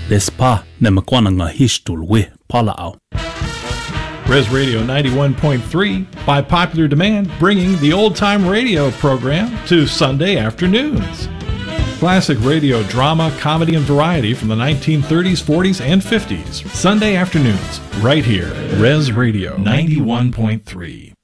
Despa nemakwananga hishtulwe palao. Res Radio 91.3, by popular demand, bringing the old-time radio program to Sunday afternoons. Classic radio drama, comedy, and variety from the 1930s, 40s, and 50s. Sunday afternoons, right here. Res Radio 91.3.